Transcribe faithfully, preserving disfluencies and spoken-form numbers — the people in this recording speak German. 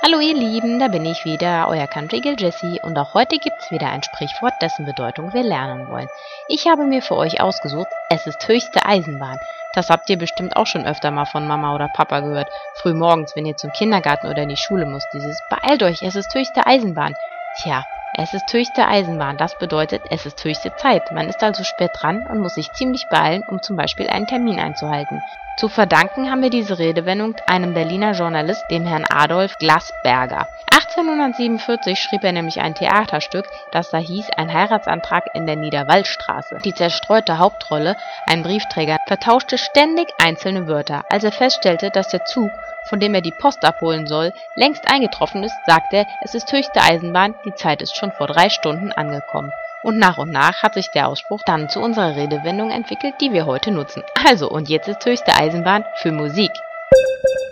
Hallo ihr Lieben, da bin ich wieder, euer Country Girl Jessie und auch heute gibt's wieder ein Sprichwort, dessen Bedeutung wir lernen wollen. Ich habe mir für euch ausgesucht, es ist höchste Eisenbahn. Das habt ihr bestimmt auch schon öfter mal von Mama oder Papa gehört. Früh morgens, wenn ihr zum Kindergarten oder in die Schule müsst, dieses beeilt euch, es ist höchste Eisenbahn. Tja, es ist höchste Eisenbahn, das bedeutet, es ist höchste Zeit. Man ist also spät dran und muss sich ziemlich beeilen, um zum Beispiel einen Termin einzuhalten. Zu verdanken haben wir diese Redewendung einem Berliner Journalist, dem Herrn Adolf Glasberger. achtzehnhundertsiebenundvierzig schrieb er nämlich ein Theaterstück, das da hieß Ein Heiratsantrag in der Niederwaldstraße. Die zerstreute Hauptrolle, ein Briefträger, vertauschte ständig einzelne Wörter. Als er feststellte, dass der Zug, von dem er die Post abholen soll, längst eingetroffen ist, sagt er, es ist höchste Eisenbahn, die Zeit ist schon vor drei Stunden angekommen. Und nach und nach hat sich der Ausspruch dann zu unserer Redewendung entwickelt, die wir heute nutzen. Also, und jetzt ist höchste Eisenbahn für Musik.